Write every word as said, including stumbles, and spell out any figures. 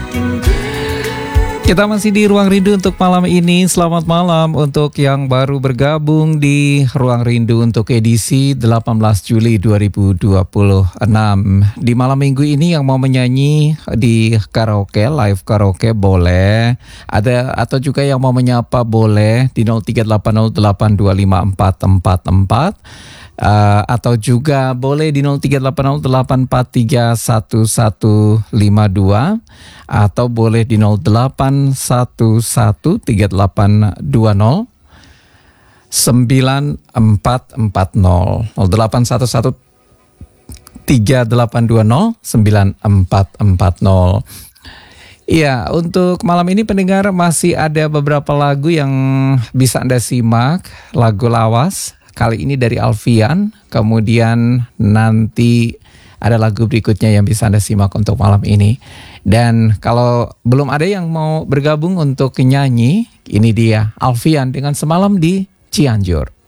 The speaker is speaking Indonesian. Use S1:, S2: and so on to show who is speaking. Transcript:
S1: Kita masih di Ruang Rindu untuk malam ini. Selamat malam untuk yang baru bergabung di Ruang Rindu untuk edisi delapan belas Juli dua ribu dua puluh enam. Di malam minggu ini yang mau menyanyi di karaoke, live karaoke boleh. Ada atau juga yang mau menyapa boleh di nol tiga delapan nol delapan dua lima empat empat empat. Uh, atau juga boleh di nol tiga delapan nol delapan empat tiga satu satu lima dua atau boleh di nol delapan satu satu tiga delapan dua nol sembilan empat empat nol nol delapan satu satu tiga delapan dua nol sembilan empat empat nol. Iya, untuk malam ini pendengar masih ada beberapa lagu yang bisa Anda simak, lagu lawas. Kali ini dari Alfian, kemudian nanti ada lagu berikutnya yang bisa Anda simak untuk malam ini. Dan kalau belum ada yang mau bergabung untuk nyanyi, ini dia Alfian dengan Semalam di Cianjur.